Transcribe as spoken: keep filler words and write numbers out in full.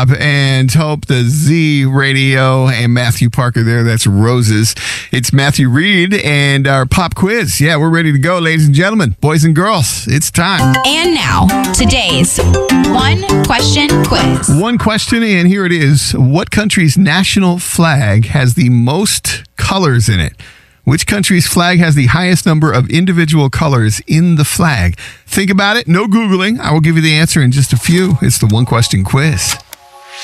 And Hope the Z Radio and Matthew Parker there. That's Roses. It's Matthew Reed and our pop quiz. Yeah, we're ready to go, ladies and gentlemen, boys and girls. It's time. And now, today's one question quiz. One question, and here it is. What country's national flag has the most colors in it? Which country's flag has the highest number of individual colors in the flag? Think about it. No Googling. I will give you the answer in just a few. It's the one question quiz.